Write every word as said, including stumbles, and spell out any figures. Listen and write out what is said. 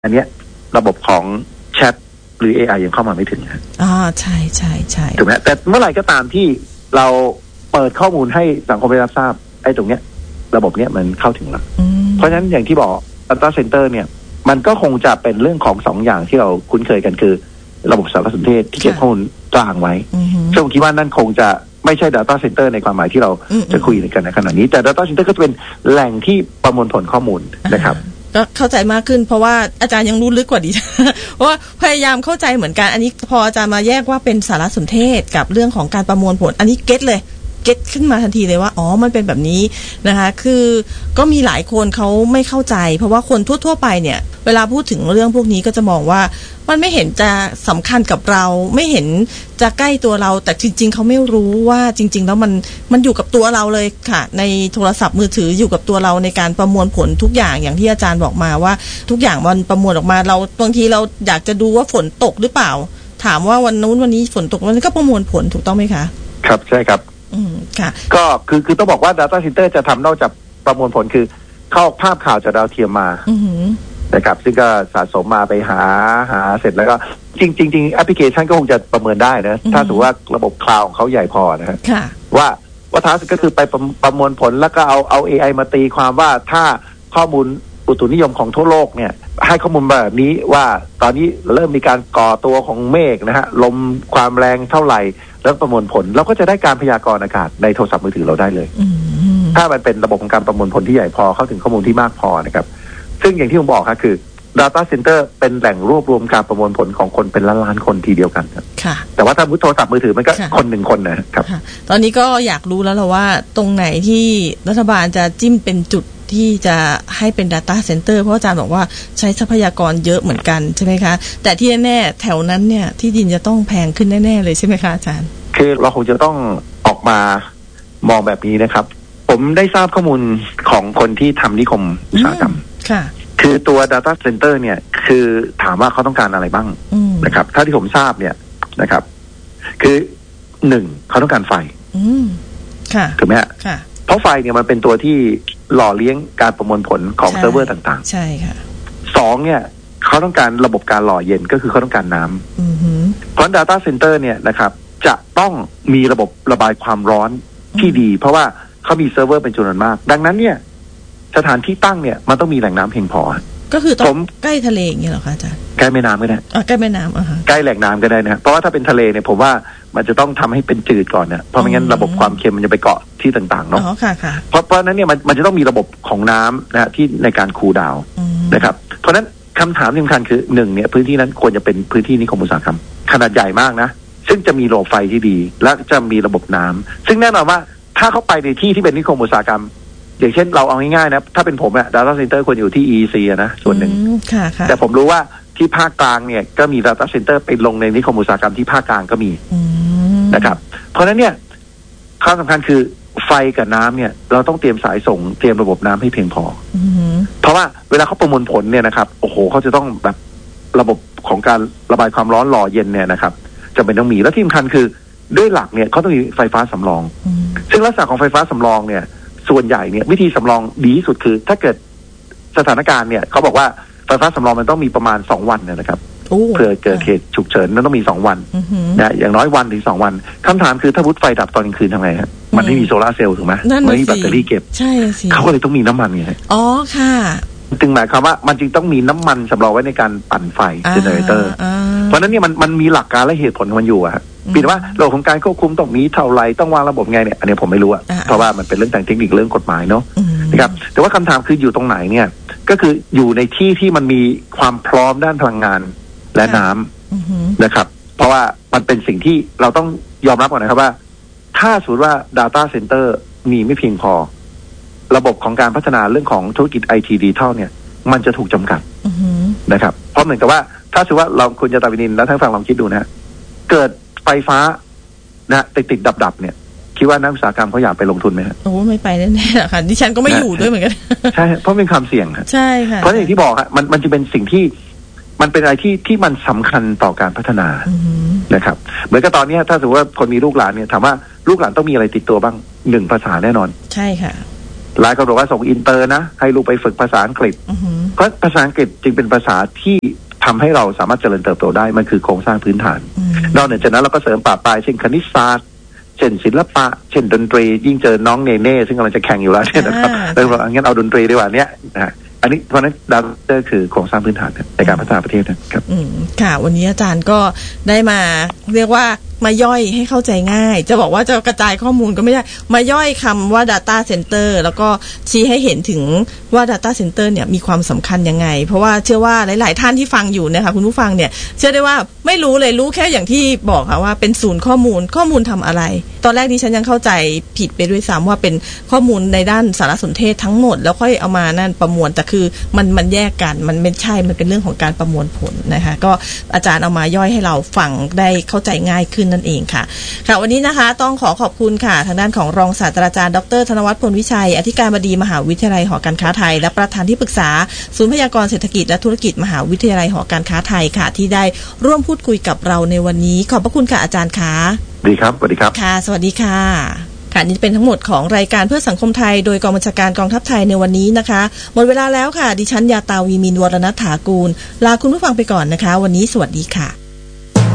อันเนี้ยระบบของแชทหรือ เอ ไอ ยังเข้ามาไม่ถึงครับอ่าใช่ใช่ใช่ถูกไหมแต่เมื่อไหร่ก็ตามที่เราเปิดข้อมูลให้สังคมได้รับทราบไอ้ตรงเนี้ยระบบเนี้ยมันเข้าถึงแล้วเพราะฉะนั้นอย่างที่บอก Data Center เนี่ยมันก็คงจะเป็นเรื่องของสองอย่างที่เราคุ้นเคยกันคือระบบสารสนเทศที่เก็บข้อมูลกลางไว้ซึ่งผมคิดว่านั่นคงจะไม่ใช่ Data Center ในความหมายที่เราจะคุยกันในขณะนี้แต่ Data Center ก็จะเป็นแหล่งที่ประมวลผลข้อมูลนะครับก็เข้าใจมากขึ้นเพราะว่าอาจารย์ยังรู้ลึกกว่าดิเพราะว่าพยายามเข้าใจเหมือนกันอันนี้พออาจารย์มาแยกว่าเป็นสารสนเทศกับเรื่องของการประมวลผลอันนี้เก็ตเลยเก็ตขึ้นมาทันทีเลยว่าอ๋อมันเป็นแบบนี้นะคะคือก็มีหลายคนเขาไม่เข้าใจเพราะว่าคนทั่วๆไปเนี่ยเวลาพูดถึงเรื่องพวกนี้ก็จะมองว่ามันไม่เห็นจะสำคัญกับเราไม่เห็นจะใกล้ตัวเราแต่จริงๆเขาไม่รู้ว่าจริงๆแล้วมันมันอยู่กับตัวเราเลยค่ะในโทรศัพท์มือถืออยู่กับตัวเราในการประมวลผลทุกอย่างอย่างที่อาจารย์บอกมาว่าทุกอย่างมันประมวลออกมาเราบางทีเราอยากจะดูว่าฝนตกหรือเปล่าถามว่าวันนู้นวันนี้ฝนตกวันนี้ก็ประมวลผลถูกต้องไหมคะครับใช่ครับอืมค่ะก็คือคือต้องบอกว่า Data Center จะทำนอกจากประมวลผลคือเข้าภาพข่าวจากดาวเทียมมานะครับซึ่งก็สะสมมาไปหาหาเสร็จแล้วก็จริงจริงจริงแอปพลิเคชันก็คงจะประเมินได้นะถ้าถือว่าระบบคลาวด์ของเขาใหญ่พอนะฮะว่าว่าท้าก็คือไปประประมวลผลแล้วก็เอาเอา เอ ไอ มาตีความว่าถ้าข้อมูลอุตุนิยมของทั่วโลกเนี่ยให้ข้อมูลแบบนี้ว่าตอนนี้เริ่มมีการก่อตัวของเมฆนะฮะลมความแรงเท่าไหร่แล้วประมวลผลเราก็จะได้การพยากรณ์อากาศในโทรศัพท์มือถือเราได้เลยถ้ามันเป็นระบบของการประมวลผลที่ใหญ่พอเข้าถึงข้อมูลที่มากพอนะครับซึ่งอย่างที่ผมบอกครับคือ Data Center เป็นแหล่งรวบรวมการประมวลผลของคนเป็นล้านล้านคนทีเดียวกันครับแต่ว่าถ้าโทรศัพท์มือถือมันก็คนหนึ่งคนนะครับตอนนี้ก็อยากรู้แล้วล่ะว่าตรงไหนที่รัฐบาลจะจิ้มเป็นจุดที่จะให้เป็น Data Center เพราะอาจารย์บอกว่าใช้ทรัพยากรเยอะเหมือนกันใช่ไหมคะแต่ที่แน่ๆแถวนั้นเนี่ยที่ดินจะต้องแพงขึ้นแน่ๆเลยใช่ไหมคะอาจารย์คือเราคงจะต้องออกมามองแบบนี้นะครับผมได้ทราบข้อมูลของคนที่ทำนิคมอุตสาหกรรมค่ะคือตัว Data Center เนี่ยคือถามว่าเขาต้องการอะไรบ้างนะครับถ้าที่ผมทราบเนี่ยนะครับคือหนึ่งเขาต้องการไฟถูกไหมฮะเพราะไฟเนี่ยมันเป็นตัวที่หล่อเลี้ยงการประมวลผลของเซิร์ฟเวอร์ต่างๆใช่ค่ะสองเนี่ยเขาต้องการระบบการหล่อเย็นก็คือเขาต้องการน้ำเพราะ Data Center เนี่ยนะครับจะต้องมีระบบระบายความร้อนที่ดีเพราะว่าเขามีเซิร์ฟเวอร์เป็นจำนวนมากดังนั้นเนี่ยสถานที่ตั้งเนี่ยมันต้องมีแหล่งน้ำเพียงพอก็คือต้องใกล้ทะเลอย่างเงี้ยเหรอคะอาจารย์ใกล้แม่น้ำก็ได้อ่าใกล้แม่น้ำอ่ะฮะใกล้แหล่งน้ำก็ได้นะเพราะว่าถ้าเป็นทะเลเนี่ยผมว่ามันจะต้องทำให้เป็นจืดก่อนเนี่ยเพราะไม่งั้นระบบความเค็มมันจะไปเกาะที่ต่างๆเนาะอ๋อค่ะค่ะเพราะเพราะนั้นเนี่ยมันมันจะต้องมีระบบของน้ำนะที่ในการคูลดาวน์นะครับเพราะนั้นคำถามสำคัญคือหนึ่งเนี่ยพื้นที่นั้นควรจะเป็นพื้นที่นิคมอุตสาหกรรมขนาดใหญ่มากนะซึ่งจะมีโรงไฟที่ดีและจะมีระบบน้ำซึ่งแน่นอนว่าถ้าเข้าไปในที่ที่เป็นนิคมอุตสาหกรรมอย่างเช่นเราเอาง่ายๆนะถ้าเป็นผมอะ Data Center ควรอยู่ที่ อี ซี นะส่วนหนึ่งแต่ผมรู้ว่าที่ภาคกลางเนี่ยก็มี Data Center ไปลงในนิคมอุตสาหกรรมที่ภาคกลางก็มีนะครับเพราะฉะนั้นเนี่ยข้อสำคัญคือไฟกับน้ำเนี่ยเราต้องเตรียมสายส่งเตรียมระบบน้ำให้เพียงพอเพราะว่าเวลาเขาประมวลผลเนี่ยนะครับโอ้โหเขาจะต้องแบบระบบของการระบายความร้อนหล่อเย็นเนี่ยนะครับจะเป็นต้องมีและที่สำคัญคือด้วยหลักเนี่ยเขาต้องมีไฟฟ้าสำรองซึ่งลักษณะของไฟฟ้าสำรองเนี่ยส่วนใหญ่เนี่ยวิธีสำรองดีที่สุดคือถ้าเกิดสถานการณ์เนี่ยเขาบอกว่าไฟฟ้าสำรองมันต้องมีประมาณสองวันนะครับเพื่อเกิดเหตุฉุกเฉินนั้นต้องมีสองวันนะอย่างน้อยวันถึงสองวันคำถามคือถ้าพุทไฟดับตอนกลางคืนทำไงฮะมันไม่มีโซลาร์เซลล์ถูกไหมไม่มีแบตเตอรี่เก็บใช่สิเขาก็เลยต้องมีน้ำมันไงอ๋อค่ะจึงหมายความว่ามันจึงต้องมีน้ำมันสำรองไว้ในการปั่นไฟเจเนเรเตอร์เพราะนั้นเนี่ยมันมันมีหลักการและเหตุผลของมันอยู่อะเพียงว่าระบบของการควบคุมต้องมีเท่าไรต้องวางระบบไงเนี่ยอันนี้ผมไม่รู้อะเพราะว่ามันเป็นเรื่องทางเทคนิคเรื่องกฎหมายเนาะนะครับแต่ว่าคำถามคืออยู่ตรงไหนเนี่ยก็คืออยู่ในที่ที่มันมีความพร้อมด้านพลังงานและน้ำนะครับเพราะว่ามันเป็นสิ่งที่เราต้องยอมรับก่อนนะครับว่าถ้าสมมติว่า Data Center มีไม่เพียงพอระบบของการพัฒนาเรื่องของธุรกิจ ไอ ที Digital เนี่ยมันจะถูกจำกัดนะครับเพราะเหมือนกับว่าถ้าสมมติว่าเราคุณจะตาวินินแล้วทั้งฝั่งลองคิดดูนะเกิดไฟฟ้านะติดติดดับดับเนี่ยคิดว่านักอุตสาหกรรมเขาอยากไปลงทุนไหมฮะโอ้ไม่ไปแน่ๆค่ะดิฉันก็ไม่อยู่ด้วยเหมือนกันใช่เพราะเป็นความเสี่ยงครับใช่ค่ะเพราะอย่างที่บอกฮะมันมันจะเป็นสิ่งที่มันเป็นอะไรที่ที่มันสำคัญต่อการพัฒนานะครับเหมือนกับตอนนี้ถ้าสมมติว่าคนมีลูกหลานเนี่ยถามว่าลูกหลานต้องมีอะไรติดตัวบ้างหนึ่งภาษาแน่นอนใช่ค่ะหลายคนบอกว่าส่งอินเตอร์นะให้ลูกไปฝึกภาษาอังกฤษเพราะภาษาอังกฤษจึงเป็นภาษาที่ทำให้เราสามารถเจริญเติบโตได้มันคือโครงสร้างพื้นฐานนอกจากนั้นเราก็เสริมปราบปลายเช่นคณิตศาสตร์เช่นศิลปะเช่นดนตรียิ่งเจอน้องเนเน่ซึ่งกำลังจะแข่งอยู่แล้วเนี่ยนะครับเลยบอกงั้นเอาดนตรีดีกว่าเนี้ยนะอันนี้เพราะนั้นดาวเตอร์คือโครงสร้างพื้นฐานในการพัฒนาประเทศนะครับอืมค่ะวันนี้อาจารย์ก็ได้มาเรียกว่ามาย่อยให้เข้าใจง่ายจะบอกว่าจะกระจายข้อมูลก็ไม่ได้มาย่อยคำว่า data center แล้วก็ชี้ให้เห็นถึงว่า data center เนี่ยมีความสำคัญยังไงเพราะว่าเชื่อว่าหลายๆท่านที่ฟังอยู่นะคะคุณผู้ฟังเนี่ยเชื่อได้ว่าไม่รู้เลยรู้แค่อย่างที่บอกค่ะว่าเป็นศูนย์ข้อมูลข้อมูลทำอะไรตอนแรกดิฉันยังเข้าใจผิดไปด้วยซ้ำว่าเป็นข้อมูลในด้านสารสนเทศทั้งหมดแล้วค่อยเอามานั่นประมวลแต่คือมันมันแยกกันมันไม่ใช่มันเป็นเรื่องของการประมวลผลนะคะก็อาจารย์เอามาย่อยให้เราฟังได้เข้าใจง่ายขึ้นนั่นเองค่ะค่ะวันนี้นะคะต้องขอขอบคุณค่ะทางด้านของรองศาสตราจารย์ดรธนวัฒน์พลวิชัยอธิการบดีมหาวิทยาลัยหอการค้าไทยและประธานที่ปรึกษาศูนย์พยากรณ์เศรษฐกิจและธุรกิจมหาวิทยาลัยหอการค้าไทยค่ะที่ได้ร่วมพูดคุยกับเราในวันนี้ขอบพระคุณค่ะอาจารย์ค่ะดีครับสวัสดีครับค่ะสวัสดีค่ะค่ะนี่เป็นทั้งหมดของรายการเพื่อสังคมไทยโดยกองบัญชาการกองทัพไทยในวันนี้นะคะหมดเวลาแล้วค่ะดิฉันยาตาวีมินวรณัฐฐากูลลาคุณผู้ฟังไปก่อนนะคะวันนี้สวัสดีค่ะ